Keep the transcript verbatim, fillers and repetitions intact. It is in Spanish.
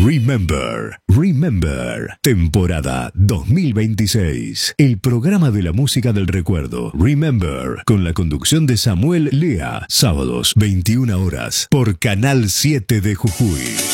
Remember, Remember, temporada dos mil veintiséis. El programa de la música del recuerdo. Remember, con la conducción de Samuel Lea. Sábados, veintiuna horas, por Canal siete de Jujuy.